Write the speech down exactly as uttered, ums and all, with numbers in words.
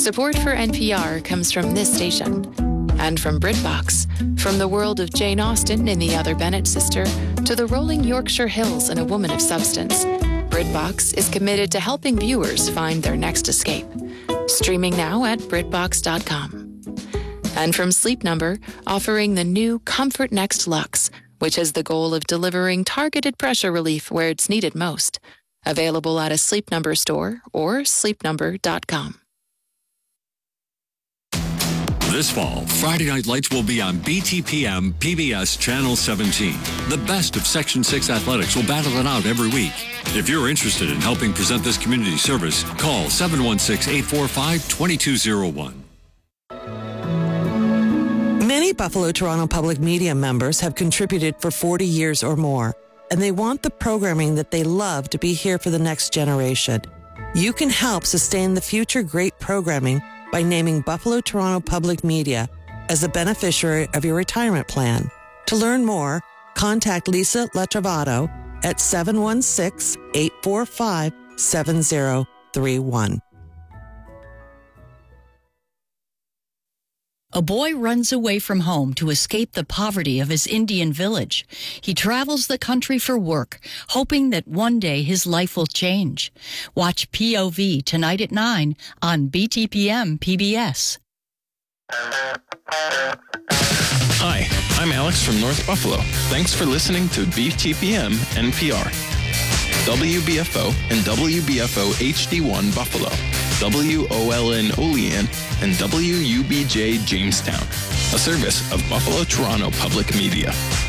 Support for N P R comes from this station and from BritBox. From the world of Jane Austen in The Other Bennet Sister to the rolling Yorkshire Hills in A Woman of Substance, BritBox is committed to helping viewers find their next escape. Streaming now at Britbox dot com. And from Sleep Number, offering the new Comfort Next Luxe, which has the goal of delivering targeted pressure relief where it's needed most. Available at a Sleep Number store or sleep number dot com. This fall, Friday Night Lights will be on B T P M P B S Channel seventeen. The best of Section six athletics will battle it out every week. If you're interested in helping present this community service, call seven one six, eight four five, two two zero one. Many Buffalo Toronto Public Media members have contributed for forty years or more, and they want the programming that they love to be here for the next generation. You can help sustain the future great programming by naming Buffalo Toronto Public Media as a beneficiary of your retirement plan. To learn more, contact Lisa Latrovato at seven one six, eight four five, seven zero three one. A boy runs away from home to escape the poverty of his Indian village. He travels the country for work, hoping that one day his life will change. Watch P O V tonight at nine on B T P M P B S. Hi, I'm Alex from North Buffalo. Thanks for listening to B T P M N P R. W B F O and W B F O H D one Buffalo, W O L N Olean, and W U B J Jamestown, a service of Buffalo Toronto Public Media.